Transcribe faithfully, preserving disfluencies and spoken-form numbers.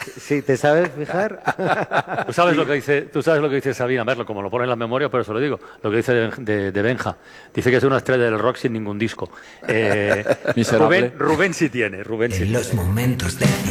Sí, ¿te sabes fijar? Tú sabes lo que dice, tú sabes lo que dice Sabina, verlo como lo pone en la memoria, pero eso lo digo. Lo que dice de, de, de Benja. Dice que es una estrella del rock sin ningún disco. Eh, Miserable. Rubén, Rubén sí tiene, Rubén sí En tiene. los momentos de